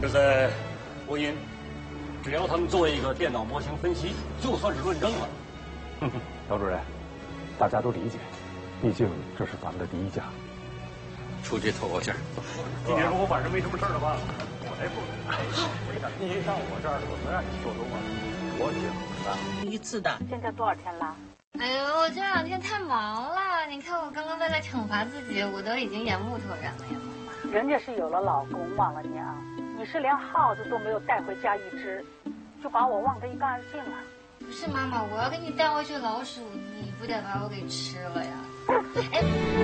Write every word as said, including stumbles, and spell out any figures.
现在播音，只要他们做一个电脑模型分析，就算是论证了。 陶主任，大家都理解，毕竟这是咱们的第一家。 出去透口气儿。 今天如果晚上没什么事儿的话，我来负责。你上我这儿，我能让你说说吗？我挺的。 一次的。 现在多少天了？ 哎呦，我这两天太忙了。你看我刚刚为了惩罚自己，我都已经演木头人了呀，妈妈。 人家是有了老公忘了娘，你是连耗子都没有带回家一只，就把我忘得一干二净了。 不是妈妈，我要给你带回去老鼠，你不得把我给吃了呀？哎。